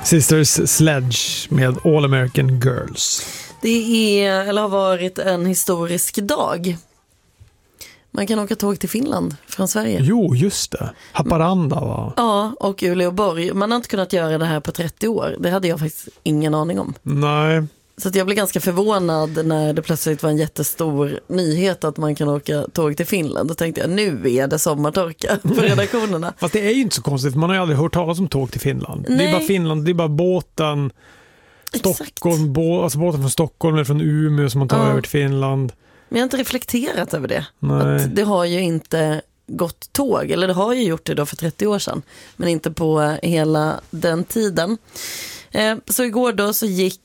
Sisters Sledge med All American Girls. Det är, eller har varit, en historisk dag. Man kan åka tåg till Finland från Sverige. Jo, just det. Haparanda, va? Ja, och Uleåborg. Man har inte kunnat göra det här på 30 år. Det hade jag faktiskt ingen aning om. Nej. Så att jag blev ganska förvånad när det plötsligt var en jättestor nyhet att man kan åka tåg till Finland. Då tänkte jag, nu är det sommartorka på redaktionerna. Fast det är ju inte så konstigt, man har ju aldrig hört talas om tåg till Finland. Nej. Det är bara Finland, det är bara båten. Stockholm, alltså båten från Stockholm eller från Umeå som man tar över till Finland. Men jag har inte reflekterat över det. Nej. Att det har ju inte gått tåg, eller det har ju gjort det då för 30 år sedan. Men inte på hela den tiden. Så igår då så gick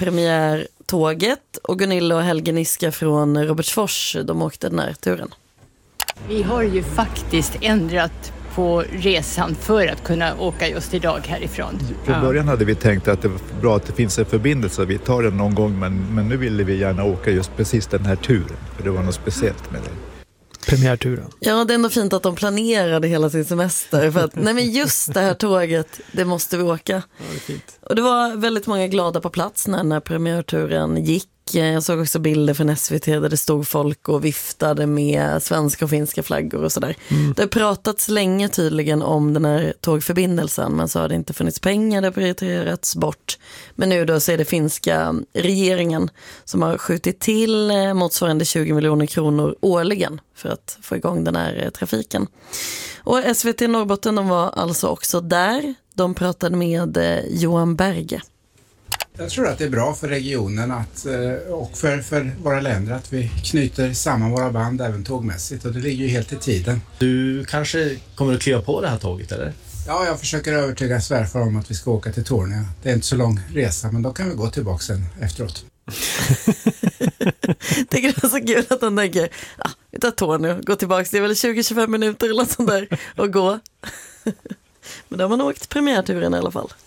premiärtåget och Gunilla och Helge Niska från Robertsfors, de åkte den här turen. Vi har ju faktiskt ändrat på resan för att kunna åka just idag härifrån. Från början hade vi tänkt att det var bra att det finns en förbindelse. Vi tar den någon gång, men nu ville vi gärna åka just precis den här turen. För det var något speciellt med det. Premiärturen. Ja, det är ändå fint att de planerade hela sin semester. För att, nej men just det här tåget, det måste vi åka. Ja, det är fint. Och det var väldigt många glada på plats när den här premiärturen gick. Jag såg också bilder från SVT där det stod folk och viftade med svenska och finska flaggor och sådär. Det har pratats länge tydligen om den här tågförbindelsen, men så har det inte funnits pengar, det har prioriterats bort. Men nu då så är det finska regeringen som har skjutit till motsvarande 20 miljoner kronor årligen för att få igång den här trafiken. Och SVT Norrbotten, de var alltså också där. De pratade med Johan Berge. Jag tror att det är bra för regionen och för våra länder att vi knyter samman våra band även tågmässigt, och det ligger ju helt i tiden. Du kanske kommer att kliva på det här tåget, eller? Ja, jag försöker övertyga svärfar om att vi ska åka till Torneå. Det är inte så lång resa, men då kan vi gå tillbaka sen efteråt. Det är så kul att han tänker, vi tar Torneå, gå tillbaka, det är väl 20-25 minuter eller något sånt där och gå. Men då har man åkt premiärturen i alla fall.